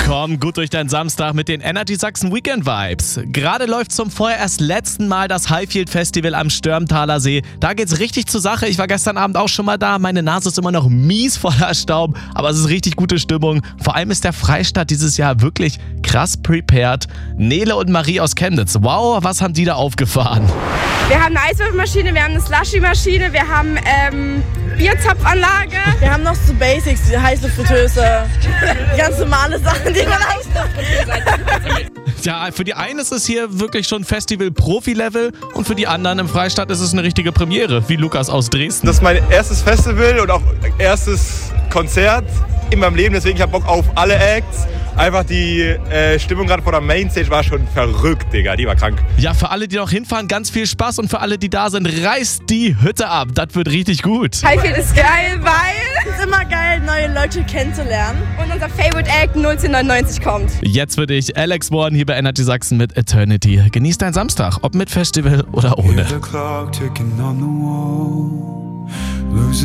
Komm gut durch deinen Samstag mit den Energy Sachsen Weekend Vibes. Gerade läuft zum vorerst letzten Mal das Highfield Festival am Störmtaler See. Da geht's richtig zur Sache. Ich war gestern Abend auch schon mal da. Meine Nase ist immer noch mies voller Staub, aber es ist richtig gute Stimmung. Vor allem ist der Freistaat dieses Jahr wirklich krass prepared. Nele und Marie aus Chemnitz. Wow, was haben die da aufgefahren? Wir haben eine Eiswürfelmaschine, wir haben eine Slushy-Maschine, wir haben Bierzapfanlage. Wir haben noch so Basics, die Heißluftfritteuse, ganz normale Sachen, die man Ja, für die einen ist es hier wirklich schon Festival-Profi-Level und für die anderen im Freistaat ist es eine richtige Premiere, wie Lukas aus Dresden. Das ist mein erstes Festival und auch erstes Konzert in meinem Leben, deswegen ich habe Bock auf alle Acts. Einfach die Stimmung gerade vor der Mainstage war schon verrückt, Digga, die war krank. Ja, für alle, die noch hinfahren, ganz viel Spaß und für alle, die da sind, reißt die Hütte ab. Das wird richtig gut. Highfield ist geil, weil Es ist immer geil, neue Leute kennenzulernen. und unser Favorite Act 1999 kommt. Jetzt für dich Alex Warren hier bei Energy Sachsen mit Eternity. Genieß deinen Samstag, ob mit Festival oder ohne. The clock ticking on the wall.